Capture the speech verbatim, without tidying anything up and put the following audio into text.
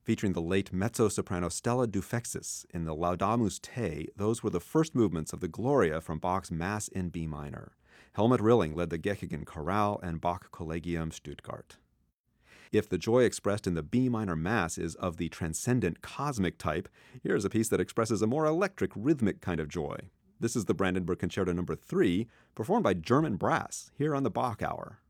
Featuring the late mezzo-soprano Stella Dufexis in the Laudamus Te, those were the first movements of the Gloria from Bach's Mass in B minor. Helmut Rilling led the Goeckingen Chorale and Bach Collegium Stuttgart. If the joy expressed in the B minor Mass is of the transcendent cosmic type, here's a piece that expresses a more electric, rhythmic kind of joy. This is the Brandenburg Concerto number three, performed by German brass, here on the Bach Hour.